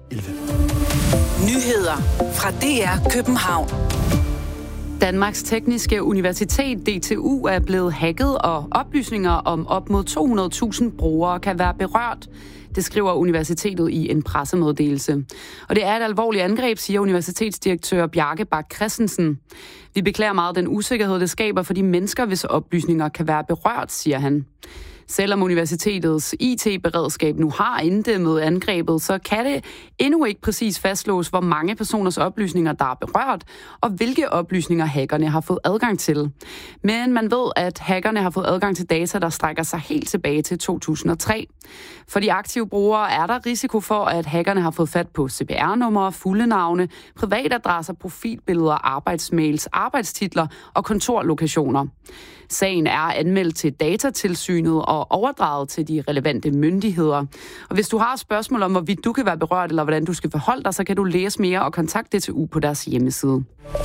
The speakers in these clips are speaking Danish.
11. Nyheder fra DR København. Danmarks Tekniske Universitet, DTU, er blevet hacket, og oplysninger om op mod 200.000 brugere kan være berørt. Det skriver universitetet i en pressemeddelelse. Og det er et alvorligt angreb, siger universitetsdirektør Bjarke Bak Christensen. Vi beklager meget den usikkerhed, det skaber for de mennesker, hvis oplysninger kan være berørt, siger han. Selvom universitetets IT-beredskab nu har inddæmmet angrebet, så kan det endnu ikke præcis fastslås, hvor mange personers oplysninger, der er berørt, og hvilke oplysninger hackerne har fået adgang til. Men man ved, at hackerne har fået adgang til data, der strækker sig helt tilbage til 2003. For de aktive brugere er der risiko for, at hackerne har fået fat på CPR-numre, fulde navne, privatadresser, profilbilleder, arbejdsmails, arbejdstitler og kontorlokationer. Sagen er anmeldt til Datatilsynet og overdraget til de relevante myndigheder. Og hvis du har spørgsmål om, hvorvidt du kan være berørt, eller hvordan du skal forholde dig, så kan du læse mere og kontakte DTU på deres hjemmeside.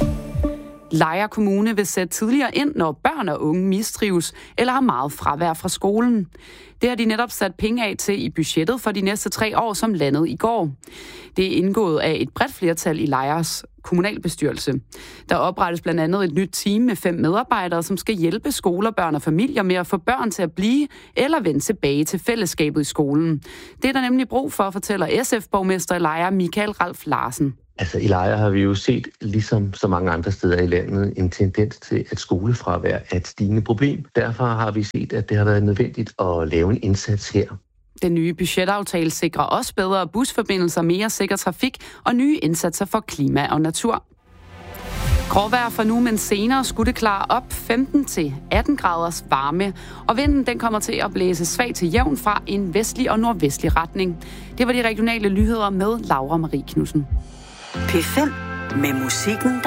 Lejre Kommune vil sætte tidligere ind, når børn og unge mistrives eller har meget fravær fra skolen. Det har de netop sat penge af til i budgettet for de næste 3 år, som landede i går. Det er indgået af et bredt flertal i Lejres kommunalbestyrelse. Der oprettes blandt andet et nyt team med 5 medarbejdere, som skal hjælpe skoler, børn og familier med at få børn til at blive eller vende tilbage til fællesskabet i skolen. Det er der nemlig brug for, fortæller SF-borgmester i Lejre Michael Ralf Larsen. Altså i Lejre har vi jo set, ligesom så mange andre steder i landet, en tendens til, at skolefravær er et stigende problem. Derfor har vi set, at det har været nødvendigt at lave en indsats her. Den nye budgetaftale sikrer også bedre busforbindelser, mere sikker trafik og nye indsatser for klima og natur. Gråvejr for nu, men senere skulle det klare op 15-18 graders varme, og vinden den kommer til at blæse svagt til jævn fra en vestlig og nordvestlig retning. Det var de regionale nyheder med Laura Marie Knudsen. P5 med musikken,